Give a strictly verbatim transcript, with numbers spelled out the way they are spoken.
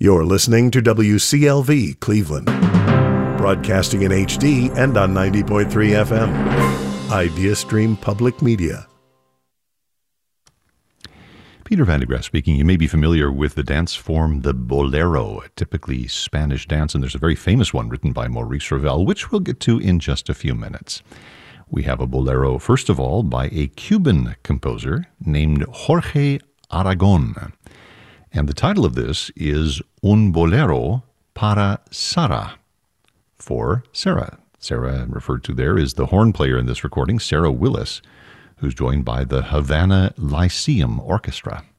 You're listening to W C L V Cleveland, broadcasting in H D and on ninety point three F M. IdeaStream Public Media. Peter Van de Graaff speaking. You may be familiar with the dance form, the bolero, a typically Spanish dance, and there's a very famous one written by Maurice Ravel, which we'll get to in just a few minutes. We have a bolero, first of all, by a Cuban composer named Jorge Aragon. And the title of this is Un Bolero para Sara, for Sarah. Sarah, referred to there, is the horn player in this recording, Sarah Willis, who's joined by the Havana Lyceum Orchestra.